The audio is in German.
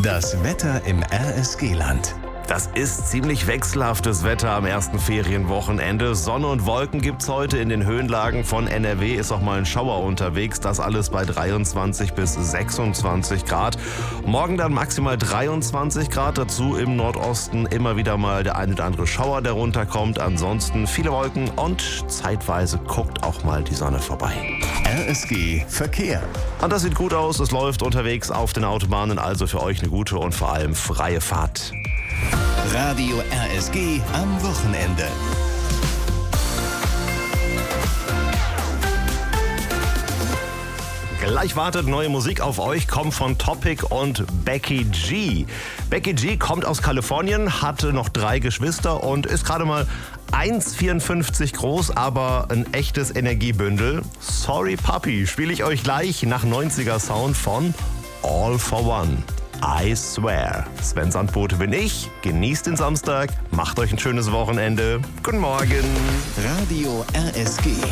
Das Wetter im RSG-Land. Das ist ziemlich wechselhaftes Wetter am ersten Ferienwochenende. Sonne und Wolken gibt's heute in den Höhenlagen von NRW. Ist auch mal ein Schauer unterwegs. Das alles bei 23 bis 26 Grad. Morgen dann maximal 23 Grad. Dazu im Nordosten immer wieder mal der ein oder andere Schauer, der runterkommt. Ansonsten viele Wolken und zeitweise guckt auch mal die Sonne vorbei. RSG Verkehr. Und das sieht gut aus. Es läuft unterwegs auf den Autobahnen. Also für euch eine gute und vor allem freie Fahrt. Radio RSG am Wochenende. Gleich wartet neue Musik auf euch, kommt von Topic und Becky G. Becky G kommt aus Kalifornien, hatte noch 3 Geschwister und ist gerade mal 1,54 groß, aber ein echtes Energiebündel. Sorry Puppy, spiele ich euch gleich nach 90er Sound von All for One. I swear. Sven Sandbote bin ich. Genießt den Samstag. Macht euch ein schönes Wochenende. Guten Morgen. Radio RSG.